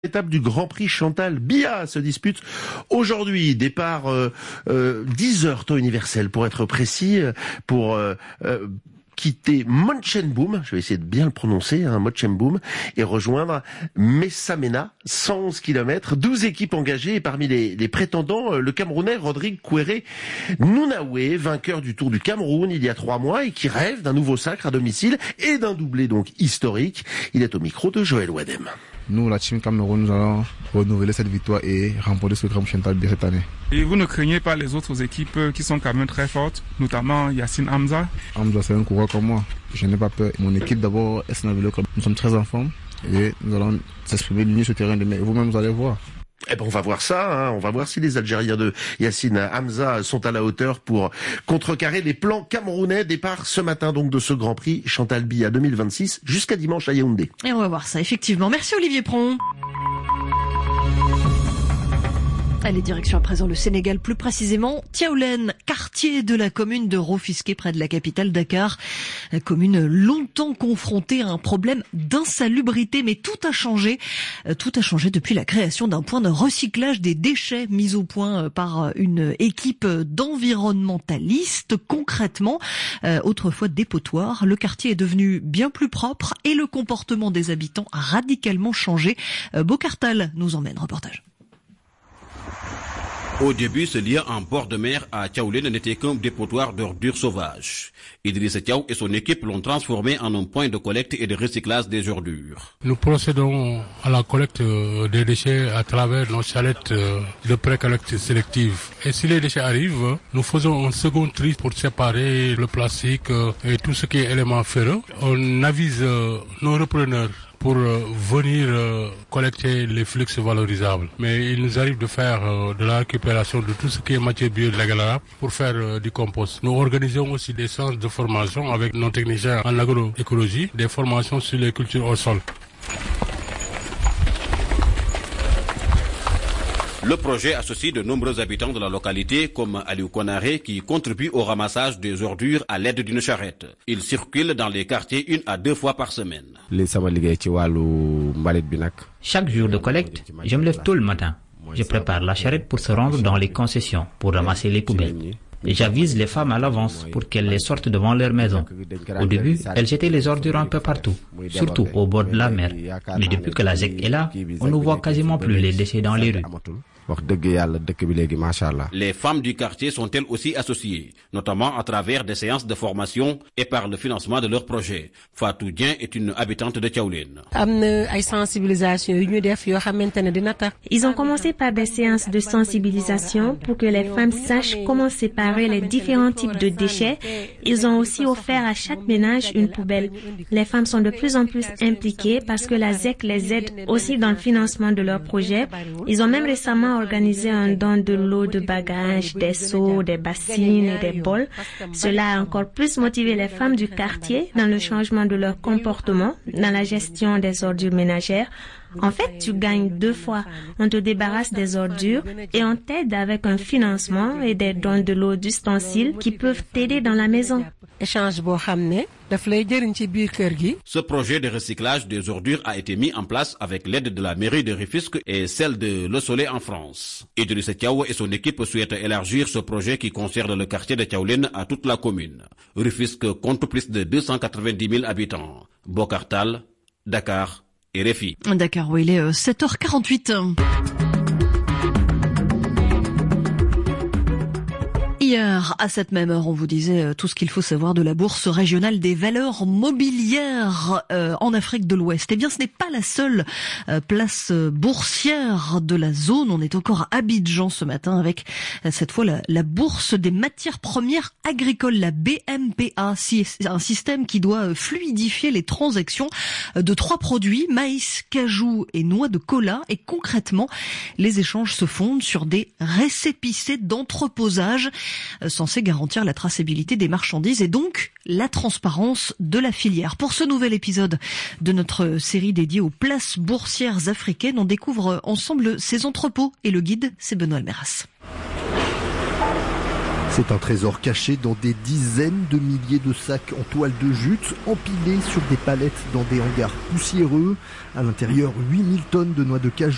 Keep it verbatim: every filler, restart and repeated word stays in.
Étape du Grand Prix Chantal Biya se dispute aujourd'hui. Départ euh, euh, dix heures taux universel pour être précis, pour euh, euh, quitter Montchenboum, je vais essayer de bien le prononcer, hein, Montchenboum, et rejoindre Messamena, cent onze kilomètres, douze équipes engagées, et parmi les, les prétendants, le Camerounais Rodrigue Kouéré Nounaoué, vainqueur du Tour du Cameroun il y a trois mois et qui rêve d'un nouveau sacre à domicile et d'un doublé donc historique. Il est au micro de Joël Wadem. Nous, la team Cameroun, nous allons renouveler cette victoire et remporter ce Grand Prix Chantal Biya cette année. Et vous ne craignez pas les autres équipes qui sont quand même très fortes, notamment Yacine Hamza? Hamza, c'est un coureur comme moi. Je n'ai pas peur. Mon équipe d'abord est un vélo club. Nous sommes très en forme et nous allons s'exprimer l'union sur le terrain demain. Vous-même, vous allez voir. Eh ben, on va voir ça, hein. On va voir si les Algériens de Yacine Hamza sont à la hauteur pour contrecarrer les plans camerounais. Départ ce matin donc de ce Grand Prix Chantal Biya deux mille vingt-six jusqu'à dimanche à Yaoundé. Et on va voir ça, effectivement. Merci Olivier Pron. Allez, direction à présent le Sénégal, plus précisément Tiaoulène, quartier de la commune de Rufisqué, près de la capitale Dakar. La commune longtemps confrontée à un problème d'insalubrité, mais tout a changé. Tout a changé depuis la création d'un point de recyclage des déchets mis au point par une équipe d'environnementalistes. Concrètement, euh, autrefois dépotoir, le quartier est devenu bien plus propre et le comportement des habitants a radicalement changé. Euh, Bokartal nous emmène, reportage. Au début, ce lieu en bord de mer à Tiaoulène n'était qu'un dépotoir d'ordures sauvages. Idriss Tiaou et son équipe l'ont transformé en un point de collecte et de recyclage des ordures. Nous procédons à la collecte des déchets à travers nos chalettes de pré-collecte sélective. Et si les déchets arrivent, nous faisons un second tri pour séparer le plastique et tout ce qui est élément ferreux. On avise nos repreneurs pour venir collecter les flux valorisables. Mais il nous arrive de faire de la récupération de tout ce qui est matière biodégradable pour faire du compost. Nous organisons aussi des séances de formation avec nos techniciens en agroécologie, des formations sur les cultures au sol. Le projet associe de nombreux habitants de la localité comme Aliou Konaré qui contribuent au ramassage des ordures à l'aide d'une charrette. Ils circulent dans les quartiers une à deux fois par semaine. Chaque jour de collecte, je me lève tôt le matin. Je prépare la charrette pour se rendre dans les concessions pour ramasser les poubelles. Et j'avise les femmes à l'avance pour qu'elles les sortent devant leur maison. Au début, elles jetaient les ordures un peu partout, surtout au bord de la mer. Mais depuis que la Z E C est là, on ne voit quasiment plus les déchets dans les rues. Les femmes du quartier sont elles aussi associées, notamment à travers des séances de formation et par le financement de leurs projets. Fatou Dien est une habitante de Tiaoulène. Ils ont commencé par des séances de sensibilisation pour que les femmes sachent comment séparer les différents types de déchets. Ils ont aussi offert à chaque ménage une poubelle. Les femmes sont de plus en plus impliquées parce que la Z E C les aide aussi dans le financement de leurs projets. Ils ont même récemment organisé un don de l'eau de bagages, des seaux, des bassines et des bols. Cela a encore plus motivé les femmes du quartier dans le changement de leur comportement, dans la gestion des ordures ménagères. En fait, tu gagnes deux fois. On te débarrasse des ordures et on t'aide avec un financement et des dons de l'eau d'ustensiles qui peuvent t'aider dans la maison. Ce projet de recyclage des ordures a été mis en place avec l'aide de la mairie de Rufisque et celle de Le Soleil en France. Idriss Tiaou et son équipe souhaitent élargir ce projet qui concerne le quartier de Tiaoulène à toute la commune. Rufisque compte plus de deux cent quatre-vingt-dix mille habitants. Bokartal, Dakar et R F I. Dakar, où il est sept heures quarante-huit. Hier, à cette même heure, on vous disait tout ce qu'il faut savoir de la bourse régionale des valeurs mobilières euh, en Afrique de l'Ouest. Eh bien, ce n'est pas la seule euh, place boursière de la zone. On est encore à Abidjan ce matin avec euh, cette fois la, la bourse des matières premières agricoles, la B M P A. C'est un système qui doit fluidifier les transactions de trois produits, maïs, cajou et noix de cola. Et concrètement, les échanges se fondent sur des récépissés d'entreposage censé garantir la traçabilité des marchandises et donc la transparence de la filière. Pour ce nouvel épisode de notre série dédiée aux places boursières africaines, on découvre ensemble ces entrepôts et le guide, c'est Benoît Almeras. C'est un trésor caché dans des dizaines de milliers de sacs en toile de jute, empilés sur des palettes dans des hangars poussiéreux. À l'intérieur, huit mille tonnes de noix de cajou.